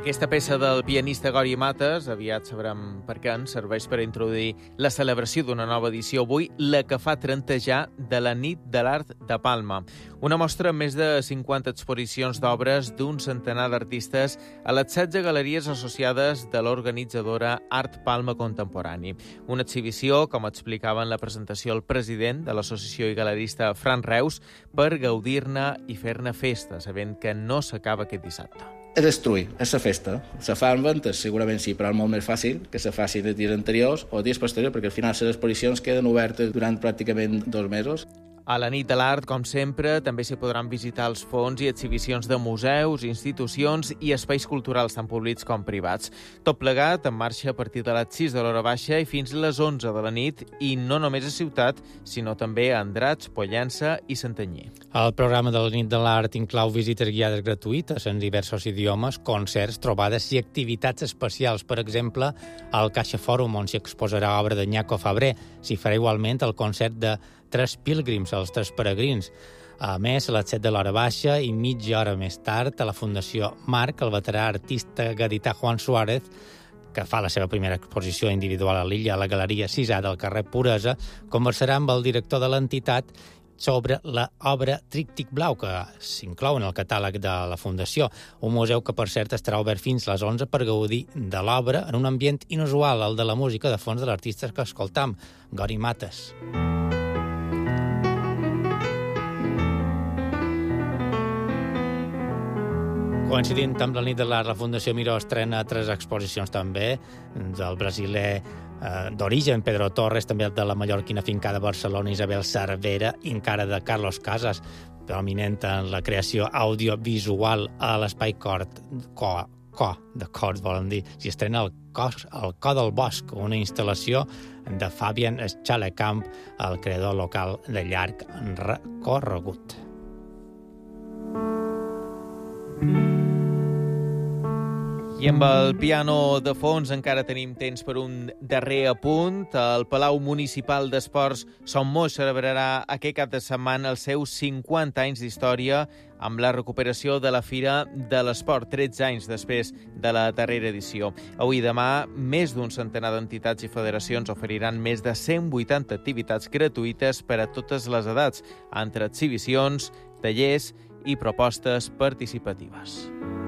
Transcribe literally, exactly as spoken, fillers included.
Aquesta peça del pianista Gori Mates, aviat sabrem per què ens serveix per introduir la celebració d'una nova edició avui, la que fa trenta ja de la Nit de l'Art de Palma. Una mostra amb més de cinquanta exposicions d'obres d'un centenar d'artistes a les setze galeries associades de l'organitzadora Art Palma Contemporani. Una exhibició, com explicava en la presentació el president de l'associació i galerista Fran Reus, per gaudir-ne i fer-ne festa, sabent que no s'acaba aquest dissabte. És destruir, és la festa. Se fa en ventes, segurament sí, però és molt més fàcil que se faci de dies anteriors o dies posteriors, perquè al final les exposicions queden obertes durant pràcticament dos mesos. A la Nit de l'Art, com sempre, també s'hi podran visitar els fons i exhibicions de museus, institucions i espais culturals, tant públics com privats. Tot plegat en marxa a partir de les sis de l'hora baixa i fins a les onze de la nit, i no només a Ciutat, sinó també a Andratx, Pollença i Santanyí. El programa de la Nit de l'Art inclou visites guiades gratuïtes en diversos idiomes, concerts, trobades i activitats especials. Per exemple, al Caixa Fòrum, on s'hi exposarà obra de Ñaco Fabré. S'hi farà igualment el concert de Tres Pilgrims, els Tres Peregrins. A més, a les set de l'hora baixa i mitja hora més tard, a la Fundació Marc, el veterà artista gadità Juan Suárez, que fa la seva primera exposició individual a l'illa a la Galeria Cisà del carrer Puresa, conversarà amb el director de l'entitat sobre l'obra Tríptic Blau, que s'inclou en el catàleg de la Fundació, un museu que, per cert, estarà obert fins a les onze per gaudir de l'obra en un ambient inusual, el de la música de fons de l'artista que escoltam, Gori Mates. Coincidint amb la Nit de l'Art, la Fundació Miró estrena tres exposicions també, del brasiler eh, d'origen Pedro Torres, també de la mallorquina fincada a Barcelona Isabel Cervera, i encara de Carlos Casas, prominent en la creació audiovisual a l'Espai Cort, Co, Co, de Cort, volen dir. S'hi estrena el Cos, el Co del Bosc, una instal·lació de Fabian Schalecamp, el creador local de llarg recorregut. I amb el piano de fons encara tenim temps per un darrer apunt. El Palau Municipal d'Esports Son Moix celebrarà aquest cap de setmana els seus cinquanta anys d'història amb la recuperació de la Fira de l'Esport, tretze anys després de la darrera edició. Avui i demà, més d'un centenar d'entitats i federacions oferiran més de cent vuitanta activitats gratuïtes per a totes les edats, entre exhibicions, tallers i propostes participatives.